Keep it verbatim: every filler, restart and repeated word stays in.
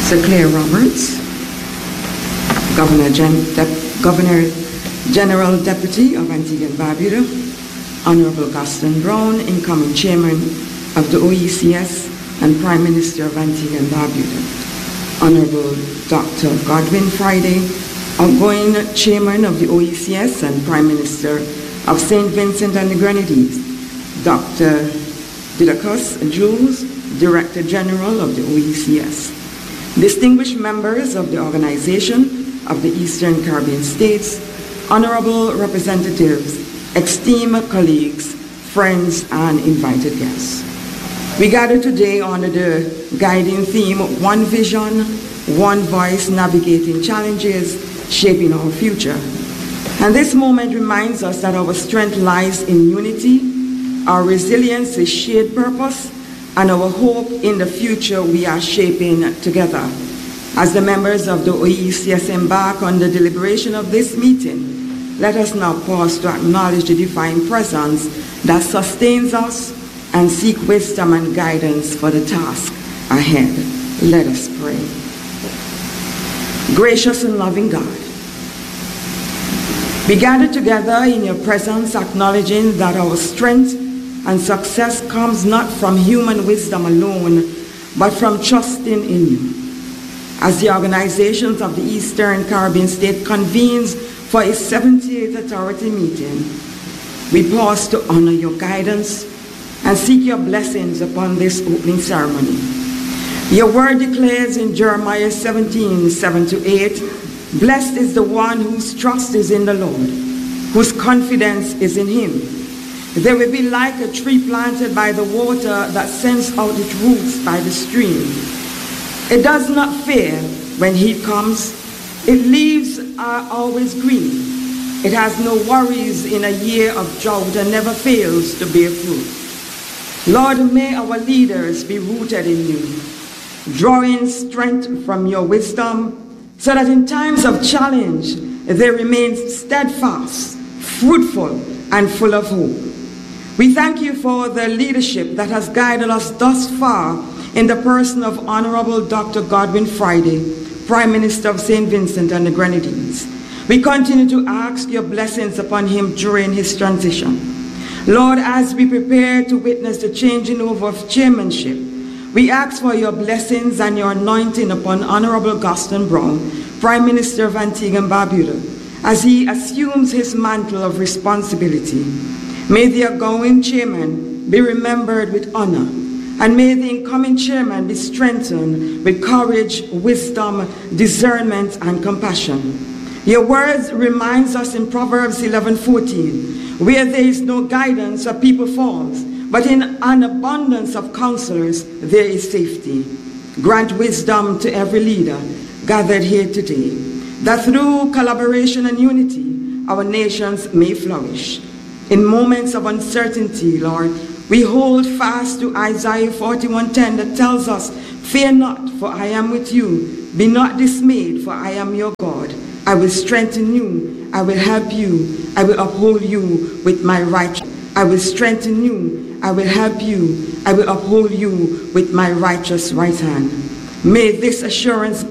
Sir Claire Roberts, Governor, Gen- Dep- Governor General Deputy of Antigua and Barbuda, Honorable Gaston Brown, incoming Chairman of the O E C S and Prime Minister of Antigua and Barbuda, Honorable Doctor Godwin Friday, outgoing Chairman of the O E C S and Prime Minister of Saint Vincent and the Grenadines, Doctor Didacus Jules, Director General of the O E C S, distinguished members of the Organization of the Eastern Caribbean States, honorable representatives, esteemed colleagues, friends, and invited guests. We gather today under the guiding theme, One Vision, One Voice, Navigating Challenges, Shaping Our Future. And this moment reminds us that our strength lies in unity, our resilience is shared purpose, and our hope in the future we are shaping together. As the members of the O E C S embark on the deliberation of this meeting, let us now pause to acknowledge the divine presence that sustains us and seek wisdom and guidance for the task ahead. Let us pray. Gracious and loving God, we gather together in your presence, acknowledging that our strength and success comes not from human wisdom alone, but from trusting in you. As the organizations of the Eastern Caribbean State convenes for its seventieth authority meeting, we pause to honor your guidance and seek your blessings upon this opening ceremony. Your word declares in Jeremiah seventeen, seven to eight, blessed is the one whose trust is in the Lord, whose confidence is in him. They will be like a tree planted by the water that sends out its roots by the stream. It does not fear when heat comes. Its leaves are always green. It has no worries in a year of drought and never fails to bear fruit. Lord, may our leaders be rooted in you, drawing strength from your wisdom, so that in times of challenge they remain steadfast, fruitful, and full of hope. We thank you for the leadership that has guided us thus far in the person of Honorable Doctor Godwin Friday, Prime Minister of Saint Vincent and the Grenadines. We continue to ask your blessings upon him during his transition. Lord, as we prepare to witness the changing over of chairmanship, we ask for your blessings and your anointing upon Honorable Gaston Brown, Prime Minister of Antigua and Barbuda, as he assumes his mantle of responsibility. May the outgoing chairman be remembered with honor, and may the incoming chairman be strengthened with courage, wisdom, discernment, and compassion. Your words reminds us in Proverbs eleven fourteen, where there is no guidance, a people falls, but in an abundance of counselors there is safety. Grant wisdom to every leader gathered here today, that through collaboration and unity, our nations may flourish. In moments of uncertainty, Lord, we hold fast to Isaiah forty-one ten that tells us, fear not, for I am with you. Be not dismayed, for I am your God. I will strengthen you. I will help you. I will uphold you with my righteousness. I will strengthen you. I will help you. I will uphold you with my righteous right hand. May this assurance